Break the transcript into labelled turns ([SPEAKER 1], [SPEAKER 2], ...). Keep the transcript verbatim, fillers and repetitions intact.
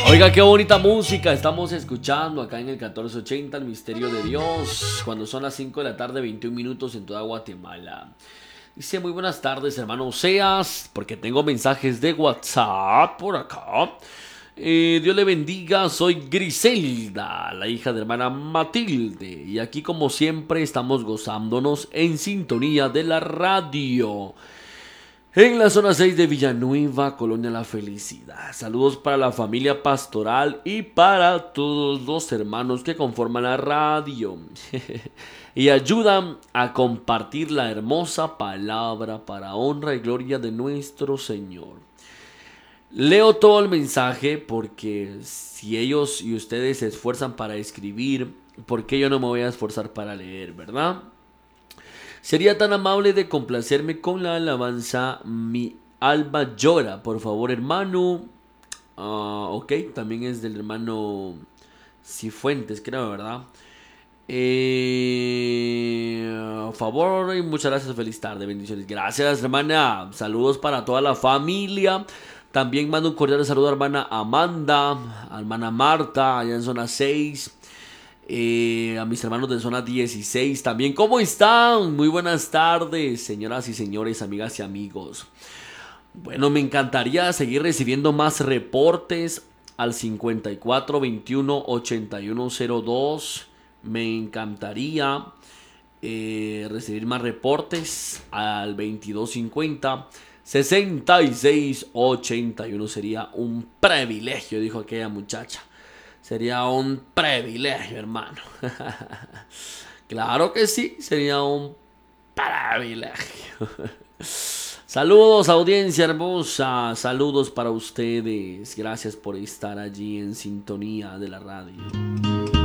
[SPEAKER 1] Oiga, qué bonita música estamos escuchando acá en el catorce ochenta, el misterio de Dios, cuando son las cinco de la tarde, veintiún minutos en toda Guatemala. Dice, muy buenas tardes, hermano Oseas, porque tengo mensajes de WhatsApp por acá. Eh, Dios le bendiga, soy Griselda, la hija de hermana Matilde, y aquí como siempre estamos gozándonos en sintonía de la radio. En la zona seis de Villanueva, Colonia La Felicidad. Saludos para la familia pastoral y para todos los hermanos que conforman la radio. Y ayudan a compartir la hermosa palabra para honra y gloria de nuestro Señor. Leo todo el mensaje porque si ellos y ustedes se esfuerzan para escribir, ¿por qué yo no me voy a esforzar para leer, verdad? Sería tan amable de complacerme con la alabanza Mi alma llora, por favor, hermano. Uh, ok, también es del hermano Cifuentes, creo, ¿verdad? Eh, a favor y muchas gracias, feliz tarde, bendiciones. Gracias, hermana. Saludos para toda la familia. También mando un cordial saludo a hermana Amanda, a hermana Marta, allá en zona seis. Eh, a mis hermanos de zona dieciséis también. ¿Cómo están? Muy buenas tardes, señoras y señores, amigas y amigos. Bueno, me encantaría seguir recibiendo más reportes al cincuenta y cuatro veintiuno ochenta y uno cero dos. Me encantaría eh, recibir más reportes al veintidós cincuenta sesenta y seis ochenta y uno. Sería un privilegio, dijo aquella muchacha. Sería un privilegio, hermano. Claro que sí, sería un privilegio. Saludos, audiencia hermosa. Saludos para ustedes. Gracias por estar allí en sintonía de la radio.